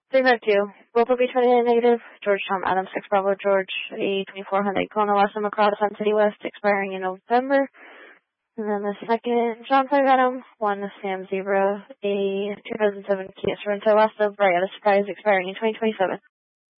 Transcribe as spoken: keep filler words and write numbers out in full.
three five two, Volvo B twenty-nine negative, George Tom Adams six Bravo George, a twenty-four Hyundai Kona Western Macross Sun City West, expiring in November. And then the second, John five Adam, one Sam Zebra, a two thousand seven Kia Sorento Westa, Varietta Surprise, expiring in twenty twenty-seven.